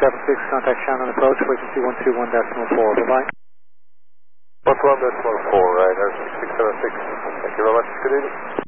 676, contact Shannon approach, frequency 121.4, bye-bye. 121.4, right, 676. Thank you very much, good evening.